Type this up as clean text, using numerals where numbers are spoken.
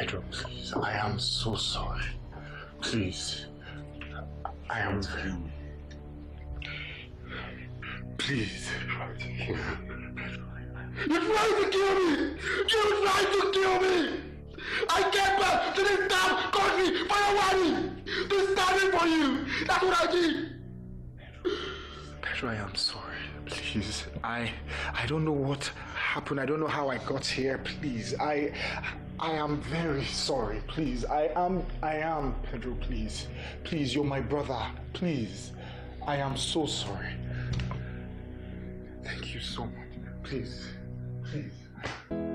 Pedro, please. I am so sorry. Please. I am very... Please. You're trying to kill me! You're trying to kill me! I came back to this damn country for your wedding! To stand in for you! That's what I did! Pedro, I am sorry. Please. I don't know what happened. I don't know how I got here. Please. I am very sorry. Please. I am Pedro, please. Please, you're my brother. Please. I am so sorry. Thank you so much. Please. Please.